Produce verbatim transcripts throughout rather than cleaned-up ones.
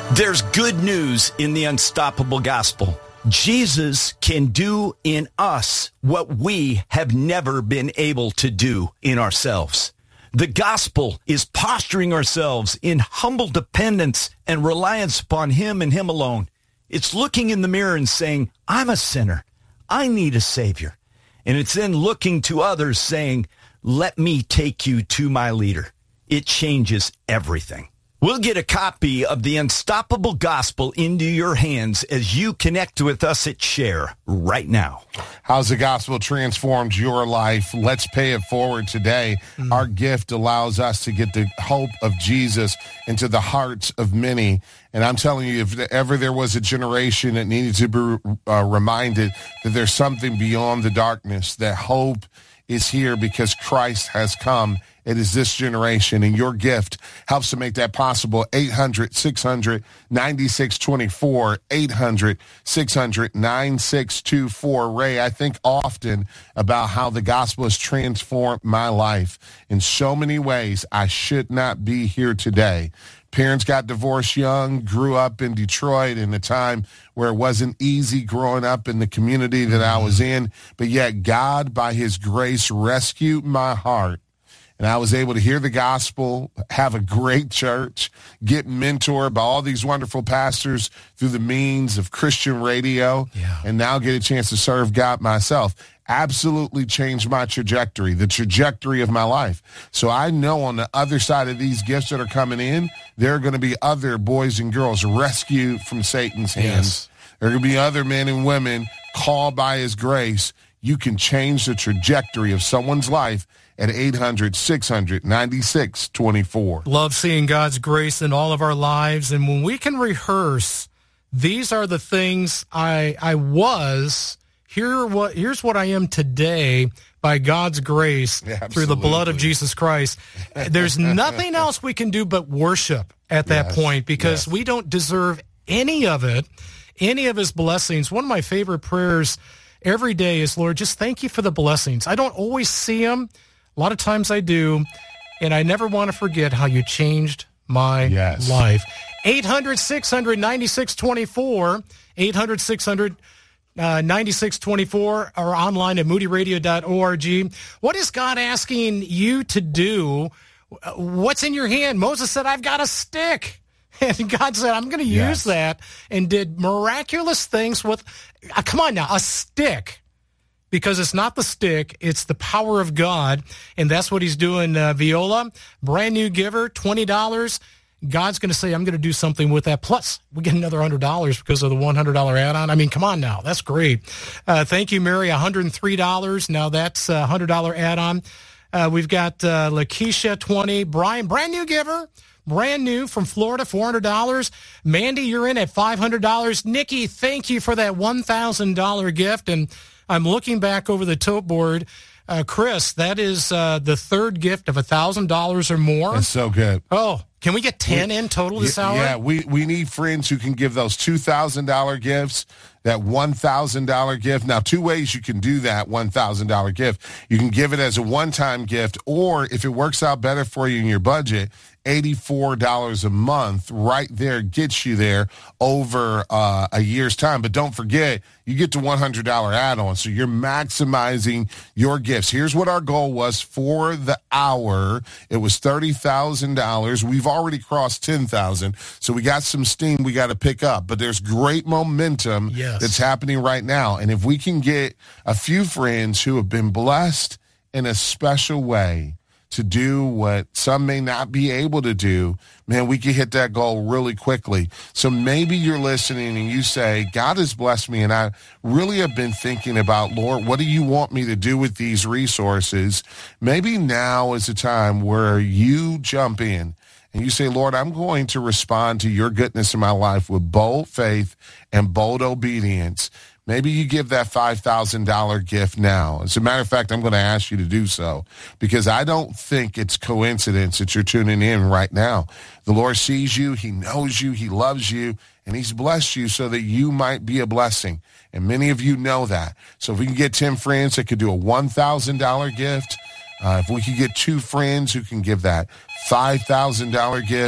There's good news in the unstoppable gospel. Jesus can do in us what we have never been able to do in ourselves. The gospel is posturing ourselves in humble dependence and reliance upon him and him alone. It's looking in the mirror and saying, I'm a sinner. I need a Savior. And it's then looking to others saying, let me take you to my leader. It changes everything. We'll get a copy of the Unstoppable Gospel into your hands as you connect with us at Share right now. How's the gospel transformed your life? Let's pay it forward today. Mm. Our gift allows us to get the hope of Jesus into the hearts of many. And I'm telling you, if ever there was a generation that needed to be uh, reminded that there's something beyond the darkness, that hope is here because Christ has come. It is this generation, and your gift helps to make that possible. eight hundred, six hundred, ninety-six twenty-four, eight hundred, six hundred, ninety-six twenty-four. Ray, I think often about how the gospel has transformed my life in so many ways. I should not be here today. Parents got divorced young, grew up in Detroit in a time where it wasn't easy growing up in the community that I was in, but yet God, by his grace, rescued my heart. And I was able to hear the gospel, have a great church, get mentored by all these wonderful pastors through the means of Christian radio, yeah. and now get a chance to serve God myself. Absolutely changed my trajectory, the trajectory of my life. So I know on the other side of these gifts that are coming in, there are going to be other boys and girls rescued from Satan's hands. Yes. There are going to be other men and women called by his grace. You can change the trajectory of someone's life at eight hundred, six hundred, ninety-six twenty-four. Love seeing God's grace in all of our lives. And when we can rehearse, these are the things I I was, here what here's what I am today by God's grace yeah, through the blood of Jesus Christ. There's nothing else we can do but worship at that yes, point because yes. we don't deserve any of it, any of his blessings. One of my favorite prayers every day is, Lord, just thank you for the blessings. I don't always see them. A lot of times I do, and I never want to forget how you changed my yes. life. eight hundred, six hundred, ninety-six twenty-four, eight hundred, six hundred, ninety-six twenty-four, or online at moody radio dot org. What is God asking you to do? What's in your hand? Moses said, I've got a stick. And God said, I'm going to yes. use that, and did miraculous things with, uh, come on now, a stick. Because it's not the stick, it's the power of God, and that's what he's doing. Uh, Viola, brand new giver, twenty dollars. God's going to say, I'm going to do something with that. Plus, we get another one hundred dollars because of the one hundred dollars add-on. I mean, come on now. That's great. Uh, thank you, Mary, one hundred three dollars. Now that's a one hundred dollars add-on. Uh, we've got uh, Lakeisha, twenty. Brian, brand new giver. Brand new from Florida, four hundred dollars. Mandy, you're in at five hundred dollars. Nikki, thank you for that one thousand dollars gift. And I'm looking back over the tote board. Uh, Chris, that is uh, the third gift of one thousand dollars or more. That's so good. Oh, can we get ten we, in total this yeah, hour? Yeah, we, we need friends who can give those two thousand dollars gifts, that one thousand dollars gift. Now, two ways you can do that one thousand dollars gift. You can give it as a one-time gift, or if it works out better for you in your budget, eighty-four dollars a month right there gets you there over uh, a year's time. But don't forget, you get the one hundred dollars add-on, so you're maximizing your gifts. Here's what our goal was for the hour. It was thirty thousand dollars. We've already crossed ten thousand dollars, so we got some steam we got to pick up. But there's great momentum yes. that's happening right now. And if we can get a few friends who have been blessed in a special way to do what some may not be able to do, man, we can hit that goal really quickly. So maybe you're listening and you say, God has blessed me, and I really have been thinking about, Lord, what do you want me to do with these resources? Maybe now is a time where you jump in and you say, Lord, I'm going to respond to your goodness in my life with bold faith and bold obedience. Maybe you give that five thousand dollars gift now. As a matter of fact, I'm going to ask you to do so because I don't think it's coincidence that you're tuning in right now. The Lord sees you. He knows you. He loves you, and he's blessed you so that you might be a blessing. And many of you know that. So if we can get ten friends that could do a one thousand dollars gift, uh, if we could get two friends who can give that five thousand dollars gift,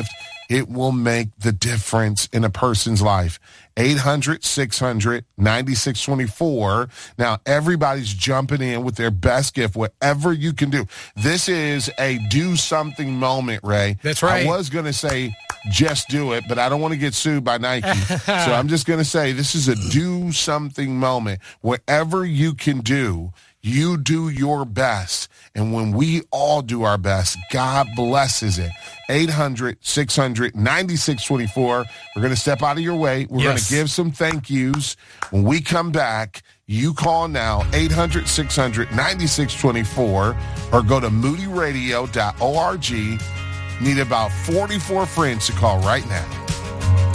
It will make the difference in a person's life. eight hundred, six hundred, ninety-six twenty-four. Now, everybody's jumping in with their best gift, whatever you can do. This is a do something moment, Ray. That's right. I was going to say just do it, but I don't want to get sued by Nike. So I'm just going to say this is a do something moment. Whatever you can do, you do your best. And when we all do our best, God blesses it. eight hundred, six hundred, ninety-six twenty-four. We're going to step out of your way. We're yes. going to give some thank yous. When we come back, you call now, eight hundred, six hundred, ninety-six twenty-four, or go to moody radio dot org. Need about forty-four friends to call right now.